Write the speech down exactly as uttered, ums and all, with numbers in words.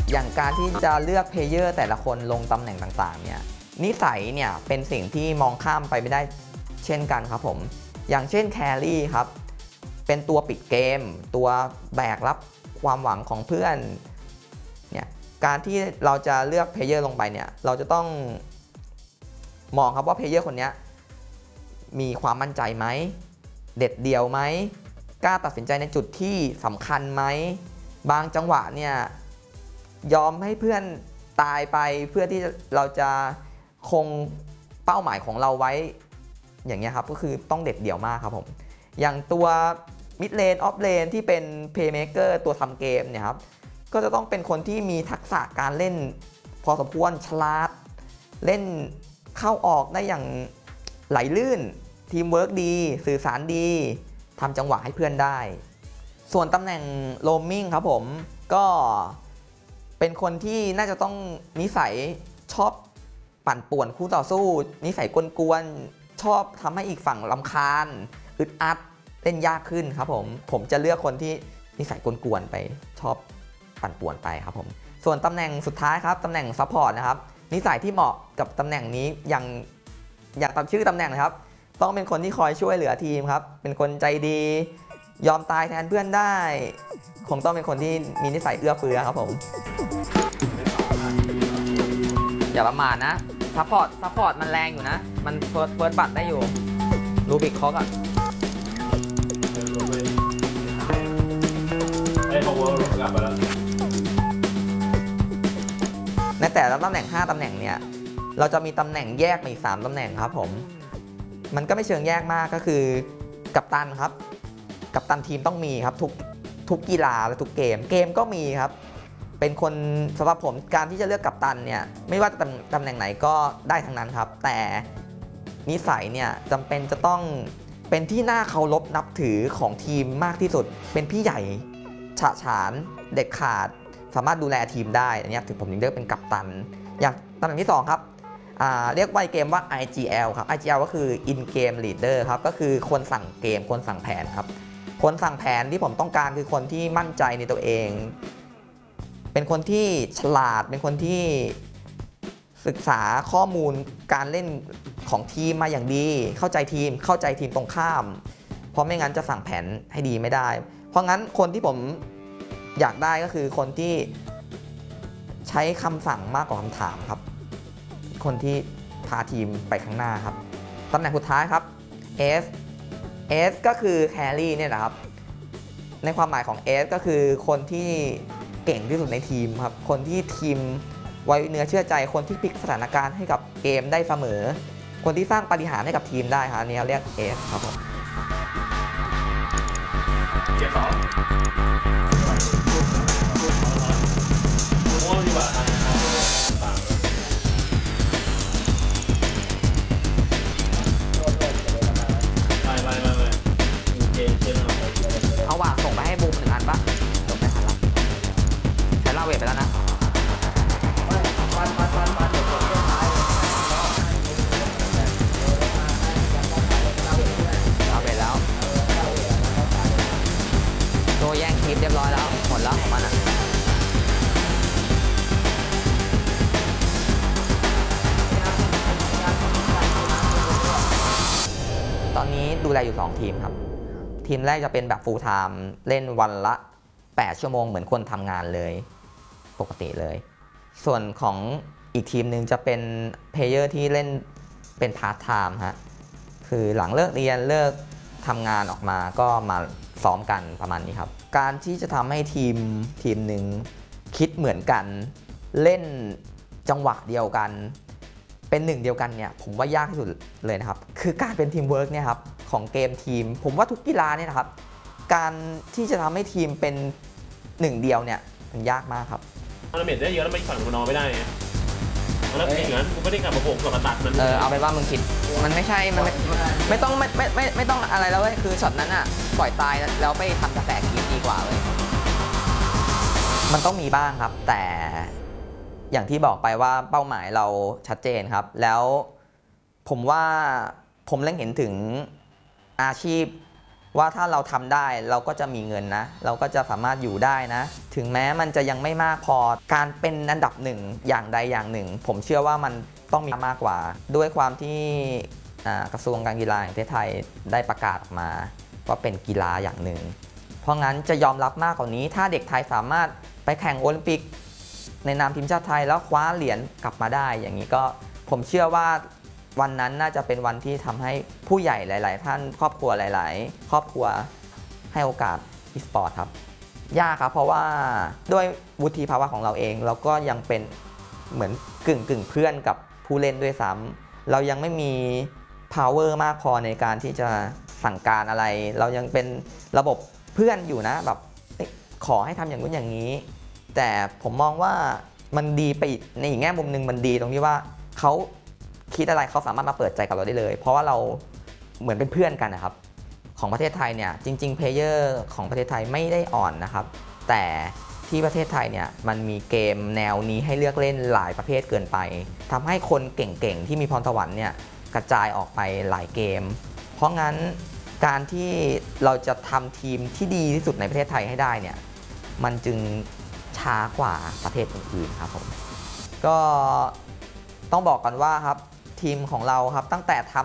อย่างการที่จะเลือกเพลเยอร์แต่ละคนลงตำแหน่งต่างๆเนี่ยนิสัยเนี่ยเป็นสิ่งที่มองข้ามไปไม่ได้เช่นกันครับผมอย่างเช่นแครี่ครับเป็นตัวปิดเกมตัวแบกรับความหวังของเพื่อนเนี่ยการที่เราจะเลือกเพลเยอร์ลงไปเนี่ยเราจะต้องมองครับว่าเพลเยอร์คนนี้มีความมั่นใจไหมเด็ดเดี่ยวไหมกล้าตัดสินใจในจุดที่สำคัญไหมบางจังหวะเนี่ยยอมให้เพื่อนตายไปเพื่อที่เราจะคงเป้าหมายของเราไว้อย่างเงี้ยครับก็คือต้องเด็ดเดี่ยวมากครับผมอย่างตัวมิดเลนออฟเลนที่เป็นเพลย์เมเกอร์ตัวทำเกมเนี่ยครับก็จะต้องเป็นคนที่มีทักษะการเล่นพอสมควรฉลาดเล่นเข้าออกได้อย่างไหลลื่นทีมเวิร์กดีสื่อสารดีทำจังหวะให้เพื่อนได้ส่วนตำแหน่งโรมมิ่งครับผมก็เป็นคนที่น่าจะต้องนิสัยชอบปั่นป่วนคู่ต่อสู้นิสัยกวนๆชอบทำให้อีกฝั่งรำคาญอึดอัดเล่นยากขึ้นครับผมผมจะเลือกคนที่นิสัยกวนๆไปชอบปั่นป่วนไปครับผมส่วนตำแหน่งสุดท้ายครับตำแหน่งซัพพอร์ตนะครับนิสัยที่เหมาะกับตำแหน่งนี้อย่างอย่างตามชื่อตำแหน่งนะครับต้องเป็นคนที่คอยช่วยเหลือทีมครับเป็นคนใจดียอมตายแทนเพื่อนได้คงต้องเป็นคนที่มีนิสัยเอื้อเฟื้อครับผมอย่าประมาทนะซัพพอร์ตซัพพอร์ตมันแรงอยู่นะมันเฟิร์สเฟิร์สบัตรได้อยู่รูบิกคอกอะในแต่ละตำแหน่งห้าตำแหน่งเนี่ยเราจะมีตำแหน่งแยกมาอีกสามตำแหน่งครับผมมันก็ไม่เชิงแยกมากก็คือกัปตันครับกัปตันทีมต้องมีครับทุกทุกกีฬาและทุกเกมเกมก็มีครับเป็นคนสำหรับผมการที่จะเลือกกัปตันเนี่ยไม่ว่าตำตำแหน่งไหนก็ได้ทั้งนั้นครับแต่นิสัยเนี่ยจำเป็นจะต้องเป็นที่น่าเคารพนับถือของทีมมากที่สุดเป็นพี่ใหญ่ฉะฉานเด็ดขาดสามารถดูแลทีมได้อันนี้ถึงผมถึงเลือกเป็นกัปตันอย่างตำแหน่งที่สองครับเรียกว่าเกมว่า ไอ จี แอล ครับ ไอ จี แอล ก็คือ In Game Leader ครับก็คือคนสั่งเกมคนสั่งแผนครับคนสั่งแผนที่ผมต้องการคือคนที่มั่นใจในตัวเองเป็นคนที่ฉลาดเป็นคนที่ศึกษาข้อมูลการเล่นของทีมมาอย่างดีเข้าใจทีมเข้าใจทีมตรงข้ามเพราะไม่งั้นจะสั่งแผนให้ดีไม่ได้เพราะงั้นคนที่ผมอยากได้ก็คือคนที่ใช้คำสั่งมากกว่าคำถามครับคนที่พาทีมไปข้างหน้าครับตำแหน่งสุดท้ายครับ S S ก็คือแครี่เนี่ยนะครับในความหมายของ S ก็คือคนที่เก่งที่สุดในทีมครับคนที่ทีมไว้เนื้อเชื่อใจคนที่พลิกสถานการณ์ให้กับเกมได้เสมอคนที่สร้างปาฏิหาริย์ให้กับทีมได้ครับอันนี้เรียก S ครับผมเกียร์สองเอาว่ะส่งไปให้บูมหนึ่งอันปะจบไม่ทันละใช้ลาเวทไปแล้วนะลาเวทแล้วโดยแย่งคลิปเรียบร้อยแล้วหมดแล้วของมันอ่ะตอนนี้ดูแลอยู่สองทีมครับทีมแรกจะเป็นแบบ full time เล่นวันละแปดชั่วโมงเหมือนคนทำงานเลยปกติเลยส่วนของอีกทีมหนึ่งจะเป็นเพลเยอร์ที่เล่นเป็น part time ฮะคือหลังเลิกเรียนเลิกทำงานออกมาก็มาซ้อมกันประมาณนี้ครับการที่จะทำให้ทีมทีมหนึ่งคิดเหมือนกันเล่นจังหวะเดียวกันเป็นหนึ่งเดียวกันเนี่ยผมว่ายากที่สุดเลยนะครับคือการเป็นทีมเวิร์กเนี่ยครับของเกมทีมผมว่าทุกกีฬาเนี่ยนะครับการที่จะทำให้ทีมเป็นหนึ่งเดียวเนี่ยมันยากมากครับมันเม็ดได้เยอะแล้วไม่ฝันมันนอนไม่ได้ไงแล้วเป็นอย่างนั้นกูไม่ได้กลับมาโผล่กับมาตัดมันเออเอาไปว่ามึงคิดมันไม่ใช่มันไม่ไม่ต้องไม่ไม่ไม่ไม่ต้องอะไรแล้วเว้ยคือช็อตนั้นอ่ะปล่อยตายแล้วไปทำกระแสคิดดีกว่าเลยมันต้องมีบ้างครับแต่อย่างที่บอกไปว่าเป้าหมายเราชัดเจนครับแล้วผมว่าผมเล็งเห็นถึงอาชีพว่าถ้าเราทำได้เราก็จะมีเงินนะเราก็จะสามารถอยู่ได้นะถึงแม้มันจะยังไม่มากพอการเป็นอันดับหนึ่งอย่างใดอย่างหนึ่งผมเชื่อว่ามันต้องมีมากกว่าด้วยความที่กระทรวงการกีฬาแห่งประเทศไทยได้ประกาศออกมาว่าเป็นกีฬาอย่างหนึ่งเพราะงั้นจะยอมรับมากกว่านี้ถ้าเด็กไทยสามารถไปแข่งโอลิมปิกในนามทีมชาติไทยแล้วคว้าเหรียญกลับมาได้อย่างนี้ก็ผมเชื่อว่าวันนั้นน่าจะเป็นวันที่ทำให้ผู้ใหญ่หลายๆท่านครอบครัวหลายๆครอบครัวให้โอกาสอีสปอร์ตครับยากครับเพราะว่าด้วยวุฒิภาวะของเราเองเราก็ยังเป็นเหมือนกึ่งกึ่งเพื่อนกับผู้เล่นด้วยซ้ำเรายังไม่มี power มากพอในการที่จะสั่งการอะไรเรายังเป็นระบบเพื่อนอยู่นะแบบขอให้ทำอย่างนู้นอย่างนี้แต่ผมมองว่ามันดีไปในอีกแง่มุมหนึ่งมันดีตรงที่ว่าเขาคิดอะไรเขาสามารถมาเปิดใจกับเราได้เลยเพราะว่าเราเหมือนเป็นเพื่อนกันนะครับของประเทศไทยเนี่ยจริงๆเพลเยอร์ของประเทศไทยไม่ได้อ่อนนะครับแต่ที่ประเทศไทยเนี่ยมันมีเกมแนวนี้ให้เลือกเล่นหลายประเภทเกินไปทำให้คนเก่งๆที่มีพรสวรรค์เนี่ยกระจายออกไปหลายเกมเพราะงั้นการที่เราจะทำทีมที่ดีที่สุดในประเทศไทยให้ได้เนี่ยมันจึงช้ากว่าประเทศอื่นๆครับผมก็ต้องบอกกันว่าครับทีมของเราครับตั้งแต่ทำ